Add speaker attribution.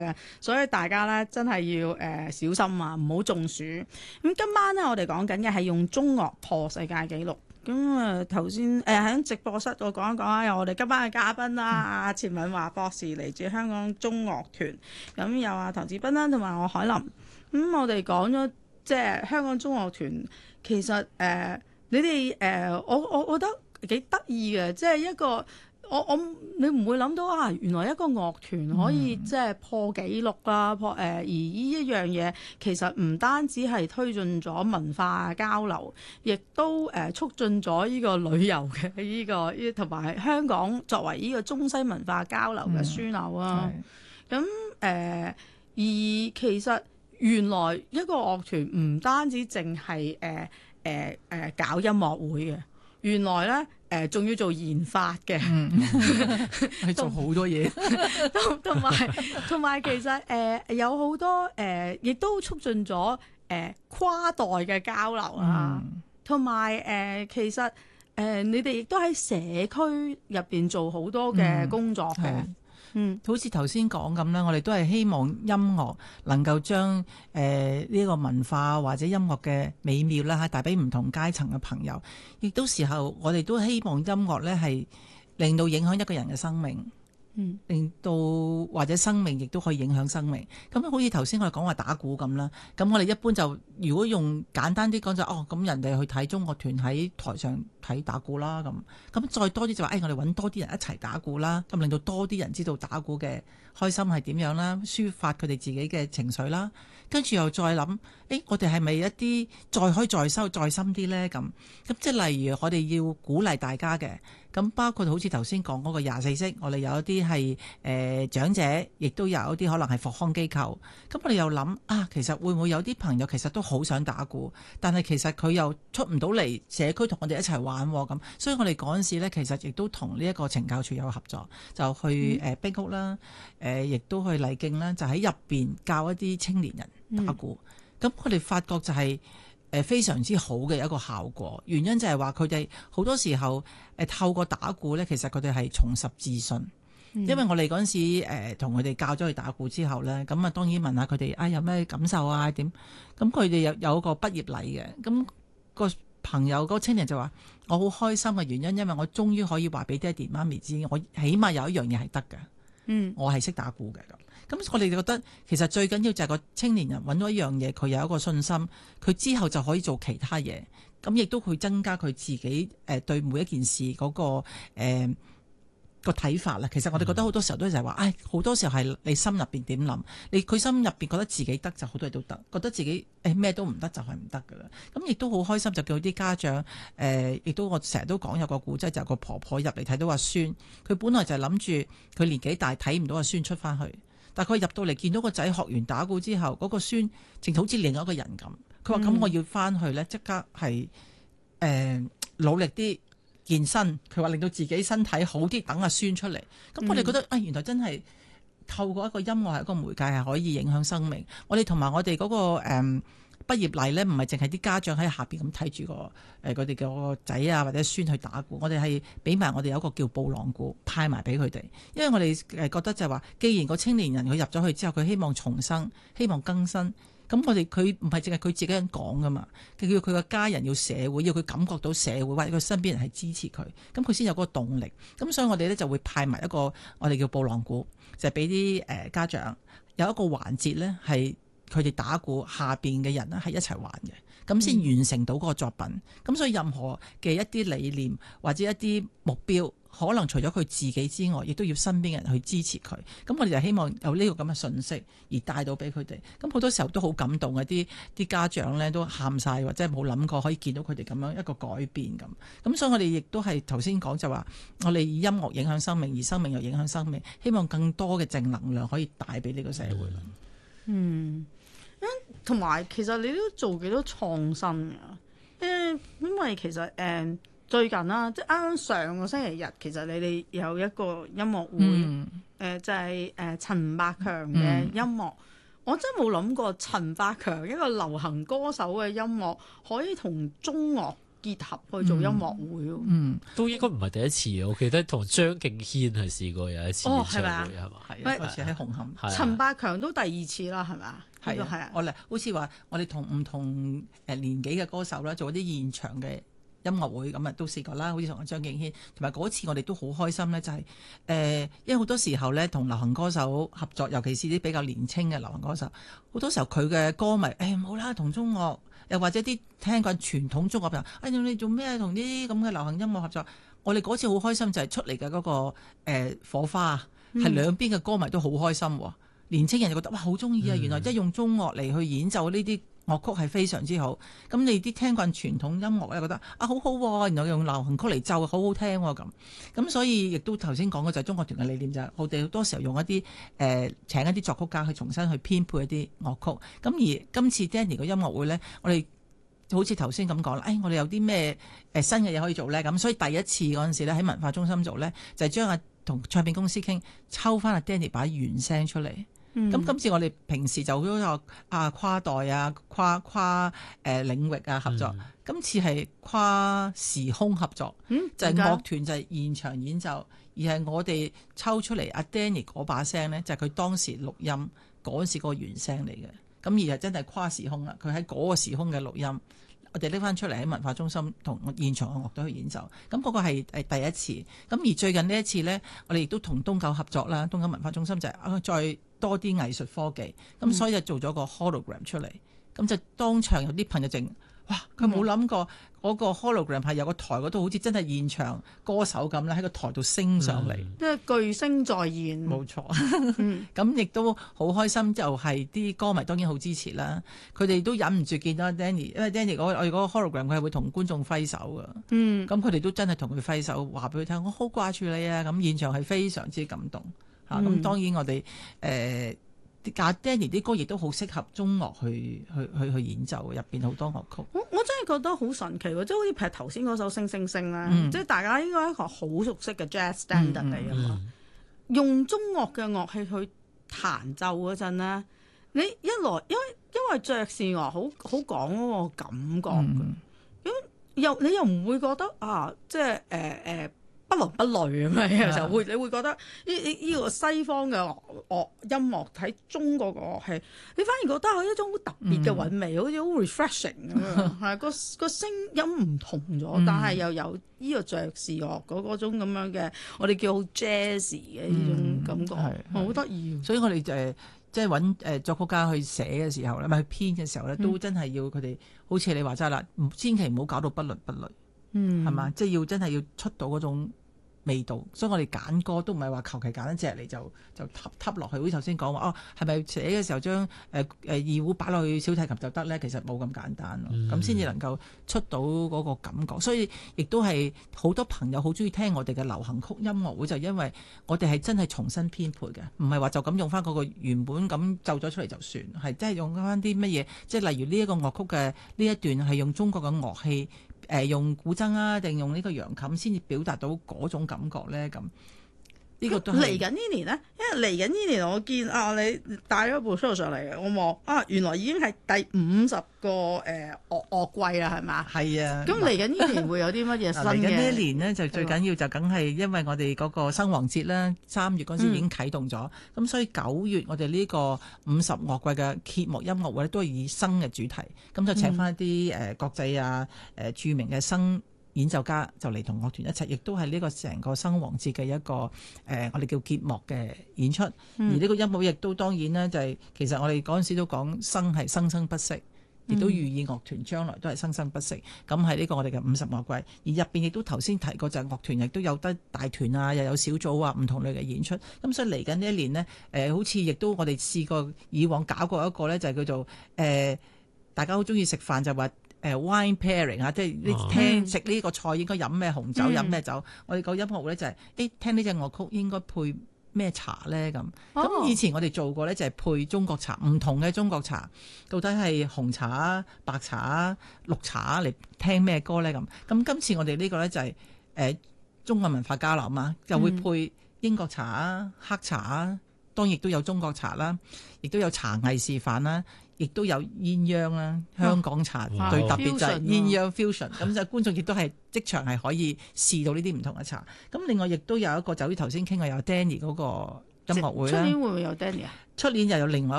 Speaker 1: 所以大家咧真係要小心啊，唔好中暑。咁今晚咧我哋講緊嘅係用中樂破世界紀錄。咁頭先喺直播室度講一講啊，有我哋今晚嘅嘉賓啦，阿錢敏華博士嚟自香港中樂團，咁有阿唐志斌啦，同埋我海琳。咁我哋講咗即係香港中樂團，其實你哋我覺得幾得意嘅，即係一個。你唔會諗到啊！原來一個樂團可以即係破紀錄啦，而呢一樣嘢其實唔單止係推進咗文化交流，亦都促進咗呢個旅遊嘅呢同埋香港作為呢個中西文化交流嘅樞紐啊。咁而其實原來一個樂團唔單止淨係搞音樂會嘅，原來咧。仲要做研發嘅，
Speaker 2: 係做好多嘢，
Speaker 1: 同埋其實有好多亦都促進咗跨代嘅交流啊，同埋其實你哋亦都喺社區入邊做好多嘅工作嘅。
Speaker 2: 好似頭先講咁啦，我哋都係希望音樂能夠將呢個文化或者音樂嘅美妙啦，帶俾唔同階層嘅朋友。亦都時候，我哋都希望音樂咧係令到影響一個人嘅生命，令到或者生命亦都可以影響生命。咁好似頭先我哋講話打鼓咁啦，咁我哋一般就如果用簡單啲講就咁人哋去睇中樂團喺台上睇打鼓啦，咁再多啲就話我哋揾多啲人一齊打鼓啦，咁令到多啲人知道打鼓嘅開心係點樣啦，抒發佢哋自己嘅情緒啦，跟住又再諗我哋係咪一啲再可以再收再深啲呢？咁即係例如我哋要鼓勵大家嘅，咁包括好似頭先講嗰個24式，我哋有一啲係長者，亦都有一啲可能係復康機構。咁我哋又諗其實會唔會有啲朋友其實都好想打鼓，但係其實佢又出唔到嚟社區同我哋一齊玩咁，所以我哋嗰陣時呢，其實亦都同呢一個懲教署有合作，就去壁屋啦，亦都去麗徑啦，就喺入邊教一啲青年人打鼓。咁我哋發覺就係非常之好嘅一個效果，原因就係話佢哋好多時候透過打鼓呢，其實佢哋係重拾自信。因為我哋嗰陣時同佢哋教咗佢打鼓之後呢，咁當然問下佢哋有咩感受啊點？咁佢哋有個畢業禮嘅，咁個朋友嗰個青年就話：我好開心嘅原因，因為我終於可以話俾爹哋媽咪知，我起碼有一樣嘢係得嘅，我係識打鼓嘅咁。咁我哋覺得其實最緊要就係個青年人揾到一樣嘢，佢有一個信心，佢之後就可以做其他嘢，咁亦都會增加佢自己對每一件事嗰個睇法啦。其實我哋覺得好多時候都係話，好多時候係你心入邊點諗，佢心入邊覺得自己得就好多嘢都得，覺得自己咩都唔得就係唔得噶啦。咁亦都好開心，就叫啲家長亦都我成日都講有個故仔，就係個婆婆入嚟睇到阿孫，佢本來就係諗住佢年紀大睇唔到阿孫出翻去。但佢入到嚟見到個仔學完打鼓之後，嗰個孫正好似另一個人咁。佢話：咁我要翻去呢，即刻係努力啲健身。佢話令到自己身體好啲，等阿孫出嚟。咁我哋覺得原來真係透過一個音樂係一個媒介，係可以影響生命。我哋同埋我哋嗰個畢業禮呢，唔係淨係啲家長喺下邊咁睇住佢哋嘅個仔啊或者孫去打鼓，我哋係俾埋我哋有一個叫布朗鼓派埋俾佢哋，因為我哋覺得就係話，既然個青年人佢入咗去之後，佢希望重生，希望更新，咁我哋佢唔係淨係佢自己人講噶嘛，佢要佢個家人要社會，要佢感覺到社會或者佢身邊人係支持佢，咁佢先有嗰個動力。咁所以我哋咧就會派埋一個我哋叫布朗鼓，就係俾啲家長有一個環節咧係。佢哋打鼓下邊嘅人呢係一齊玩嘅，咁先完成到嗰個作品。咁所以任何嘅一啲理念或者一啲目標，可能除咗佢自己之外，亦都要身邊嘅人去支持佢。咁我哋就希望有呢個咁嘅信息而帶到俾佢哋。咁好多時候都好感動嘅，啲家長呢都喊晒，或者冇諗過可以見到佢哋咁樣一個改變咁。咁所以我哋亦都係頭先講就話，我哋以音樂影響生命，而生命又影響生命，希望更多嘅正能量可以帶俾呢個社會。
Speaker 1: 同埋其實你都做幾多創新㗎？因為其實最近啦，即係啱啱上個星期日，其實你哋有一個音樂會，就係陳百強嘅音樂。我真係冇諗過陳百強一個流行歌手嘅音樂可以同中樂結合去做音樂會咯。
Speaker 3: 都應該唔係第一次，我記得同張敬軒係試過有一次演唱會，係嘛？
Speaker 2: 係啊，嗰次喺紅磡。
Speaker 1: 陳百強都第二次啦，係咪？
Speaker 2: 係啊，我哋好似話我哋同唔同年紀嘅歌手啦，做一啲現場嘅音樂會咁啊，都試過啦。好似同阿張敬軒，同埋嗰次我哋都好開心咧，就係因為好多時候咧同流行歌手合作，尤其是啲比較年輕嘅流行歌手，好多時候佢嘅歌迷冇啦，同中樂又或者啲聽慣傳統中樂朋友，你做咩同啲咁嘅流行音樂合作？我哋嗰次好開心就係出嚟嘅嗰個火花，係兩邊嘅歌迷都好開心喎。年青人就覺得哇好中意啊！原來即係用中樂嚟去演奏呢啲樂曲係非常之好。咁你啲聽慣傳統音樂咧，覺得好好喎，然後用流行曲嚟奏，好好聽喎咁。所以亦都頭先講嘅就係中樂團嘅理念，就係我哋好多時候用一啲請一啲作曲家去重新去編配一啲樂曲。咁而今次 Danny 嘅音樂會咧，我哋好似頭先咁講啦，我哋有啲咩新嘅嘢可以做咧？咁所以第一次嗰陣時咧喺文化中心做咧，就係將同唱片公司傾，抽翻阿 Danny 把原聲出嚟。咁今次我哋平時就好有跨代跨領域合作，今次係跨時空合作，就係樂團就係現場演奏，而係我哋抽出嚟阿 Danny 嗰把聲咧，就係佢當時錄音嗰時個原聲嚟嘅。咁而係真係跨時空啦，佢喺嗰個時空嘅錄音，我哋拎翻出嚟喺文化中心同現場嘅樂隊去演奏。咁嗰個係第一次。咁而最近呢一次呢，我哋亦都同東九合作啦，東九文化中心就係再多啲藝術科技，咁所以就做咗個 hologram 出嚟。咁就當場有啲朋友淨哇，佢冇諗過嗰個 hologram 係有個台嗰度，好似真係現場歌手咁咧，喺個台度升上嚟，
Speaker 1: 即係巨星再現。
Speaker 2: 冇錯。咁亦都好開心，就係啲歌迷當然好支持啦。佢哋都忍唔住見到 Danny， 因為 Danny 我哋嗰個 hologram 佢係會同觀眾揮手噶。咁佢哋都真係同佢揮手，話俾佢聽，我好掛住你啊！咁現場係非常之感動。咁當然我哋Danny 啲歌亦都好適合中樂去演奏，入邊好多樂曲。
Speaker 1: 我真係覺得好神奇喎！即係好似譬如頭先嗰首《星星星》啦，即係大家應該係一個好熟悉嘅 jazz standard 嚟㗎嘛。用中樂嘅樂器去彈奏嗰陣咧，你一來因為爵士樂好講嗰個感覺嘅，咁你又唔會覺得即係不倫不類咁樣，有時候你會覺得呢個西方嘅音樂睇中國嘅樂器，你反而覺得係一種好特別嘅韻味，好似好 refreshing 咁樣，係個聲音唔同咗，但係又有呢個爵士樂嗰種咁樣嘅，我哋叫好 jazzy 嘅呢種感覺，好得意。
Speaker 2: 所以我哋即係揾作曲家去寫嘅時候咧，咪去編嘅時候咧，都真係要佢哋好似你話齋啦，千祈唔好搞到不倫不類，係嘛？即係要真係要出到嗰種味道，所以我哋揀歌都唔係話求其揀一隻嚟就揼落去。好似頭先講話係咪寫嘅時候將二胡擺落去小提琴就得咧？其實冇咁簡單咯，咁先至能夠出到嗰個感覺。所以亦都係好多朋友好中意聽我哋嘅流行曲音樂會，就因為我哋係真係重新編配嘅，唔係話就咁用翻嗰個原本咁奏咗出嚟就算，係真係用翻啲乜嘢，即係例如呢一個樂曲嘅呢一段係用中國嘅樂器。用古箏定用呢個揚琴先至表達到嗰種感覺咧？咁呢個都係
Speaker 1: 嚟緊呢年咧，因為嚟緊呢年我見你帶咗部 show 上嚟嘅，我望原來已經係第50個樂季啦，係嘛？係啊。咁嚟緊呢年會有啲乜嘢新嘅？嚟緊呢一年呢，就最緊要就梗係因為我哋嗰個生黃節啦，3月嗰時已經啟動咗，咁所以9月我哋呢個50樂季嘅揭幕音樂會都係以生嘅主題，咁就請翻一啲國際著名嘅生演奏家就嚟同樂團一齊，亦都係呢個成個生黃節嘅一個我哋叫結幕嘅演出。而呢個音樂亦都當然呢，就係其實我哋嗰陣時都講生係生生不息，亦都寓意樂團將來都係生生不息。咁係呢個我哋嘅50樂季，而入邊亦都頭先提過就係樂團亦都有得大團又有小組唔同類嘅演出。咁所以嚟緊呢一年呢，好似亦都我哋試過以往搞過一個呢，就係叫做大家好中意食飯就話。wine pairing 即係你聽食呢個菜應該飲咩紅酒飲咩酒，我哋個音樂會咧就係聽呢隻樂曲應該配咩茶咧咁。咁以前我哋做過咧就係配中國茶，唔同嘅中國茶，到底係紅茶、白茶、綠茶嚟聽咩歌咧咁。咁今次我哋呢個咧就係中國文化交流嘛，就會配英國茶、黑茶、
Speaker 2: 當然亦都有中國茶啦，亦都有茶藝示範啦，亦都有鴛鴦啦，香港茶
Speaker 3: 哇
Speaker 2: 最特別就係
Speaker 1: fusion
Speaker 2: 鴛鴦 fusion，咁就觀眾亦都係即場係可以試到呢啲唔同嘅茶。咁另外亦都有一個就好似頭先傾過有 Danny 嗰個音樂會啦，
Speaker 1: 出年會唔會有 Danny 啊？
Speaker 2: 出年又有另外